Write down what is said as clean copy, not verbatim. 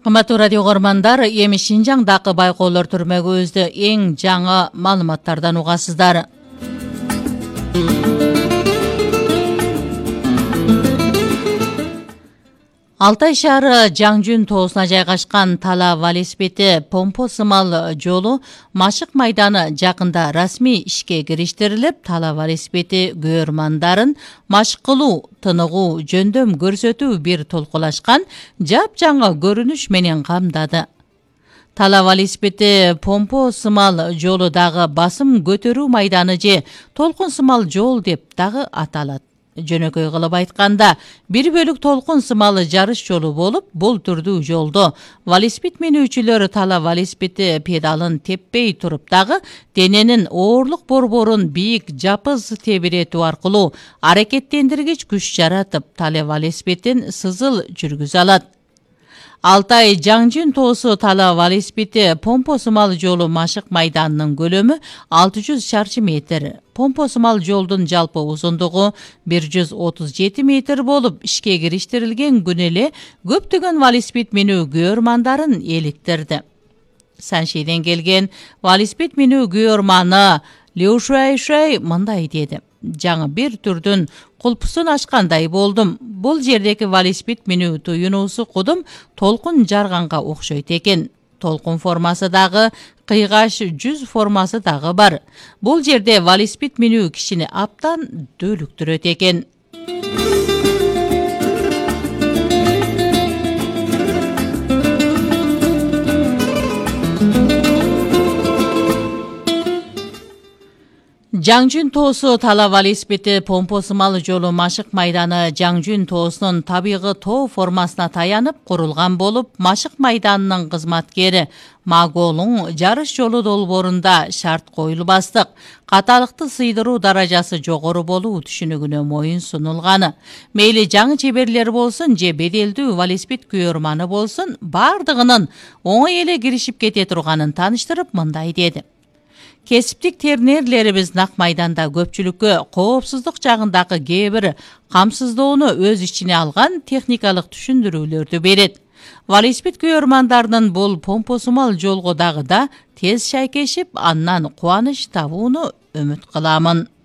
Кымбаттуу радио көрмандар, эми Шинжаңдагы байкоолор түрмөгүбүздө эң жаңы маалыматтардан угасыздар. Алтай шаары Жаңжүн тоосуна жайгашкан Тала велосипеди помпо сымал жолу Машык майданы жакында расмий ишке кириштирилип, Тала велосипеди көрмандарын машык кылуу, тыныгуу, жөндөм көрсөтүү бир толкулашкан жапжаңы көрүнүш менен камдады. Тала велосипеди помпо сымал жолу дагы басым көтөрүү майданы же толкун сымал жол деп дагы аталат. Жөнөкөй кылып айтканда, бир бөлүк толкун сымалы жарыш жолу болуп, бул түрдүү жолдо велосипед менүүчүлөр Тала велосипеди педалын теппей туруп дагы дененин оорлук борборун бийик жапыз тебиретүү аркылуу аракеттендиргич күч жаратып, Тала велосипедин сызыл жүргүзө алат. Алтай Жаңжүн тоосу Тала велосипеди помпо сымал жолу Машык майданынын көлөмү 600 шарчы метр. Помпо сымал жолдун жалпы узундугу 137 метр болуп, ишке кириштирилген күнү эле көптөгөн велосипед минүү күйөрмандарын эликтирди. Саншейден келген велосипед минүү күйөрманы Лю Шуай мындай деди: жаңы бир түрдүн кулпусун ачкандай болдум. Бул жердеки велосипед минүү туюнуусу кудум толкун жарганга окшойт экен. Толкун формасы дагы, кыйгаш жүз формасы дагы бар. Бул жерде велосипед минүү кишини аптан дөлүктүрөт экен. Жаңжүн тоосу Тала велосипеди помпо сымал жолу Машык майданы Жаңжүн тоосунун табигый тоо формасына таянып курулган болуп, Машык майданынын кызматкери Маголуң жарыш жолу долбоорунда шарт коюлбастык, каталыкты сыйдыруу даражасы жогору болуу түшүнүгүнө моюн сунулганы. Мейли жаңы чеберлер болсун же беделдүү велосипед күйөрманы болсун, бардыгынын оңой эле киришип кете турганын тааныштырып мындай деди: кесиптик тренерлерибиз нак майданда көпчүлүккө коопсуздук жагындагы кээ бир камсыздоону өз ичине алган техникалык түшүндүрүүлөрдү берет. Велосипед күйөрмандарынын бул помпо сымал жолго дагы да тез шайкешип, андан кубаныч табууну үмүт кыламын.